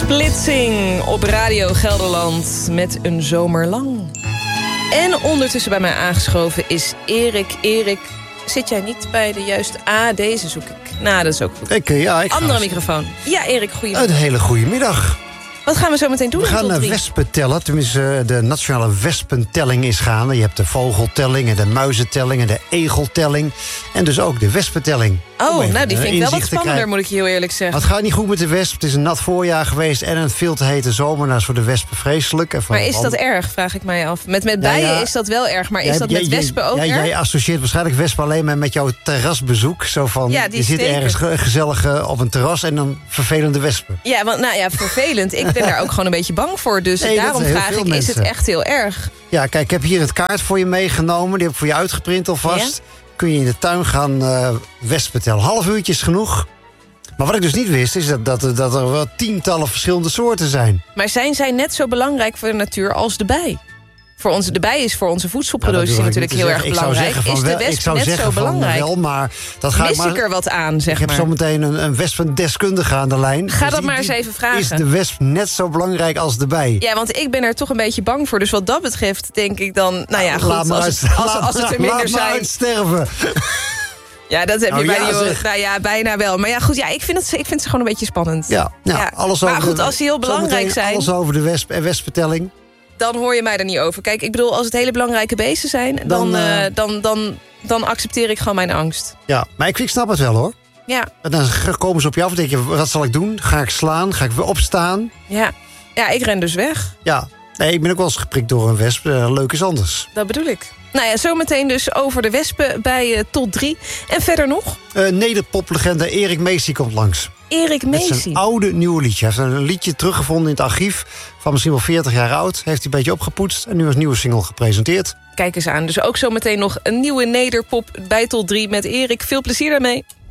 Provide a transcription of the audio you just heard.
Splitsing op Radio Gelderland met een zomer lang. En ondertussen bij mij aangeschoven is Erik. Erik, zit jij niet bij de juiste... deze zoek ik. Nou, dat is ook goed. Ik Andere microfoon. Ja, Erik, goedemiddag. Een hele goede middag. Wat gaan we zo meteen doen? We gaan wespen tellen. Tenminste, de nationale wespentelling is gaande. Je hebt de vogeltelling en de muizentelling en de egeltelling. En dus ook de wespentelling. Oh, nou, die vind ik wel wat spannender, moet ik je heel eerlijk zeggen. Het gaat niet goed met de wesp. Het is een nat voorjaar geweest en een veel te hete zomer. Nou, is voor de wespen vreselijk. Maar is dat erg, vraag ik mij af. Met bijen is dat wel erg, maar is dat met wespen ook erg? Jij associeert waarschijnlijk wespen alleen maar met jouw terrasbezoek. Zo van, je zit ergens gezellig op een terras en dan vervelende wespen. Ja, want vervelend. Ik ben daar ook gewoon een beetje bang voor. Dus daarom vraag ik, is het echt heel erg? Ja, kijk, ik heb hier het kaart voor je meegenomen. Die heb ik voor je uitgeprint alvast. Ja? Kun je in de tuin gaan wespen tellen. Half uurtje is genoeg. Maar wat ik dus niet wist, is dat er wel tientallen verschillende soorten zijn. Maar zijn zij net zo belangrijk voor de natuur als de bij? De bij is voor onze voedselproductie natuurlijk heel erg belangrijk. Is de wesp net zo belangrijk? Wel, maar mis ik er wat aan, zeg maar. Ik heb zometeen een wespendeskundige aan de lijn. Ga dat maar eens even vragen. Is de wesp net zo belangrijk als de bij? Ja, want ik ben er toch een beetje bang voor. Dus wat dat betreft denk ik dan... Nou ja, goed, als het er minder zijn... uitsterven. Ja, dat heb je bij die... Nou ja, bijna wel. Maar ja, goed, ik vind ze gewoon een beetje spannend. Ja. Alles maar over goed, als die heel belangrijk zijn... Alles over de wesp en wespentelling. Dan hoor je mij er niet over. Kijk, ik bedoel, als het hele belangrijke beesten zijn... Dan accepteer ik gewoon mijn angst. Ja, maar ik snap het wel, hoor. Ja. En dan komen ze op je af en denk je, wat zal ik doen? Ga ik slaan? Ga ik weer opstaan? Ja, ik ren dus weg. Ja, nee, ik ben ook wel eens geprikt door een wesp. Leuk is anders. Dat bedoel ik. Nou ja, zometeen dus over de wespen bij tot 3. En verder nog? Nederpoplegende Erik Meesie komt langs. Erik Meesie? Met zijn oude nieuwe liedje. Hij heeft een liedje teruggevonden in het archief van misschien wel 40 jaar oud. Heeft hij een beetje opgepoetst en nu als nieuwe single gepresenteerd. Kijk eens aan. Dus ook zometeen nog een nieuwe Nederpop bij tot 3 met Erik. Veel plezier daarmee.